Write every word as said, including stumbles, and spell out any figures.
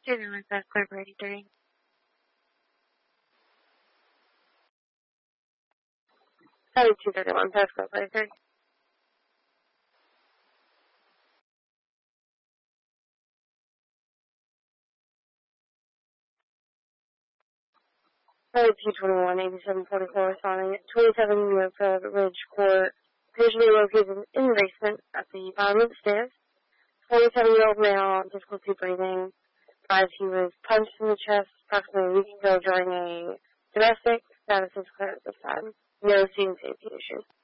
Student with that clear for eighty-three. seventy-two thirty-one, that's clear for eighty-three. seventy-two twenty-one, eighty-seven forty-four, responding at twenty-seven Muirfield Ridge Court, appears to be located in the basement at the bottom of the stairs. twenty-seven-year-old male, difficulty breathing, advised he was punched in the chest approximately a week ago during a domestic. Status is clear at this time. No scene safety issues.